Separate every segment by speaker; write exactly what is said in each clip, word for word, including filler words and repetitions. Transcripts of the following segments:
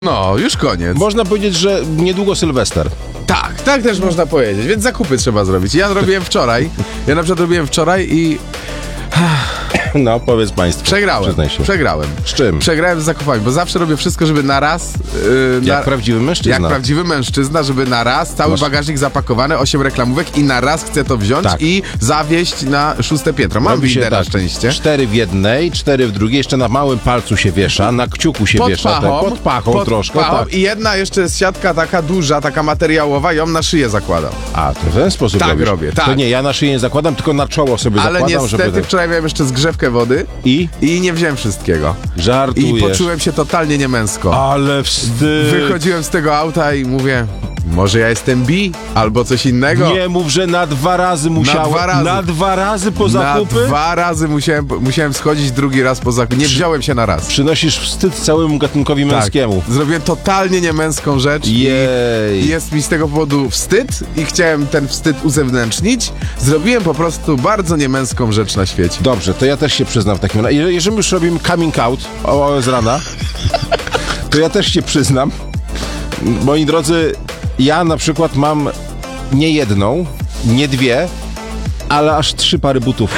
Speaker 1: No, już koniec.
Speaker 2: Można powiedzieć, że niedługo Sylwester.
Speaker 1: Tak, tak też można powiedzieć, więc zakupy trzeba zrobić. Ja robiłem wczoraj, ja na przykład robiłem wczoraj i...
Speaker 2: No, powiedz państwu.
Speaker 1: Przegrałem,
Speaker 2: Przyznaj się.
Speaker 1: przegrałem.
Speaker 2: Z czym?
Speaker 1: Przegrałem z zakupami, bo zawsze robię wszystko, żeby na raz... Yy,
Speaker 2: Jak
Speaker 1: na,
Speaker 2: prawdziwy mężczyzna.
Speaker 1: Jak prawdziwy mężczyzna, żeby na raz, cały
Speaker 2: Masz...
Speaker 1: bagażnik zapakowany, osiem reklamówek i na raz chcę to wziąć
Speaker 2: tak.
Speaker 1: i zawieźć na szóste piętro. Mam widzę na
Speaker 2: tak,
Speaker 1: szczęście.
Speaker 2: Cztery w jednej, cztery w drugiej, jeszcze na małym palcu się wiesza, na kciuku się
Speaker 1: Pod
Speaker 2: wiesza.
Speaker 1: pachą,
Speaker 2: tak, pod pachą
Speaker 1: pod
Speaker 2: troszkę.
Speaker 1: pachą
Speaker 2: Tak.
Speaker 1: I jedna jeszcze jest siatka taka duża, taka materiałowa, ją na szyję zakładam.
Speaker 2: A, to w ten sposób
Speaker 1: Tak
Speaker 2: robisz.
Speaker 1: robię, tak.
Speaker 2: To nie, ja na szyję nie zakładam, tylko na czoło sobie
Speaker 1: Ale
Speaker 2: zakładam,
Speaker 1: niestety
Speaker 2: żeby...
Speaker 1: wczoraj miałem jeszcze zgrzewkę wody
Speaker 2: I?
Speaker 1: i nie wziąłem wszystkiego.
Speaker 2: Żartujesz.
Speaker 1: I poczułem się totalnie niemęsko.
Speaker 2: Ale wstyd.
Speaker 1: Wychodziłem z tego auta i mówię, może ja jestem bi albo coś innego.
Speaker 2: Nie mów, że na dwa razy musiałem.
Speaker 1: dwa razy.
Speaker 2: Na dwa razy po zakupy?
Speaker 1: Na dwa razy musiałem, musiałem schodzić drugi raz po zakupy. Nie wziąłem się na raz.
Speaker 2: Przynosisz wstyd całemu gatunkowi
Speaker 1: Tak.
Speaker 2: męskiemu.
Speaker 1: Zrobiłem totalnie niemęską rzecz.
Speaker 2: Jej.
Speaker 1: I jest mi z tego powodu wstyd i chciałem ten wstyd uzewnętrznić. Zrobiłem po prostu bardzo niemęską rzecz na świecie.
Speaker 2: Dobrze, to ja też się przyznam w takim razie. Jeżeli już robimy coming out o, o z rana, to ja też się przyznam. Moi drodzy, ja na przykład mam nie jedną, nie dwie, ale aż trzy pary butów.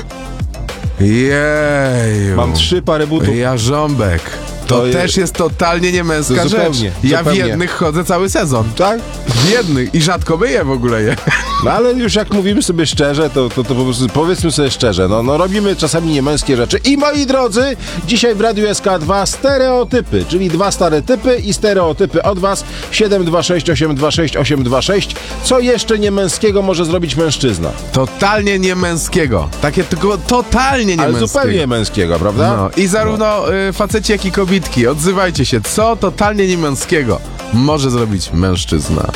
Speaker 1: Jeju.
Speaker 2: Mam trzy pary butów.
Speaker 1: Jarząbek. To,
Speaker 2: To
Speaker 1: też jest totalnie niemęska
Speaker 2: to
Speaker 1: rzecz.
Speaker 2: zupełnie,
Speaker 1: Ja
Speaker 2: zupełnie.
Speaker 1: w jednych chodzę cały sezon.
Speaker 2: Tak?
Speaker 1: W jednych. I rzadko myję w ogóle je.
Speaker 2: No ale już jak mówimy sobie szczerze, to, to, to po prostu powiedzmy sobie szczerze, no, no robimy czasami niemęskie rzeczy. I moi drodzy, dzisiaj w Radiu S K dwa stereotypy, czyli dwa stare typy i stereotypy od was. siedem dwa sześć osiem dwa sześć osiem dwa sześć. Co jeszcze niemęskiego może zrobić mężczyzna?
Speaker 1: Totalnie niemęskiego. Takie tylko totalnie niemęskiego.
Speaker 2: Ale zupełnie męskiego, prawda?
Speaker 1: No. I zarówno no. y, faceci, jak i kobietki. Odzywajcie się. Co totalnie niemęskiego może zrobić mężczyzna?